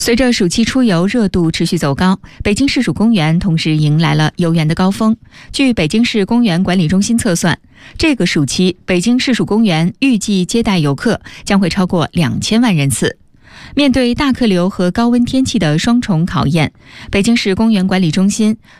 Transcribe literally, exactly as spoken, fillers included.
随着暑期出游热度持续走高，北京市属公园同时迎来了游园的高峰。据北京市公园管理中心测算，这个暑期北京市属公园预计接待游客将会超过两千万人次。面对大客流和高温天气的双重考验，北京市公园管理中心